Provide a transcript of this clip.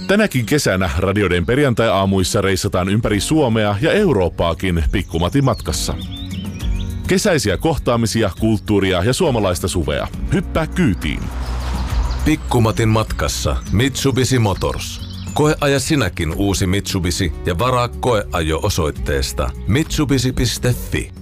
Tänäkin kesänä radioiden perjantai-aamuissa reissataan ympäri Suomea ja Eurooppaakin Pikkumatin matkassa. Kesäisiä kohtaamisia, kulttuuria ja suomalaista suvea. Hyppää kyytiin. Pikkumatin matkassa Mitsubishi Motors. Koeaja sinäkin uusi Mitsubishi ja varaa koeajo osoitteesta mitsubishi.fi.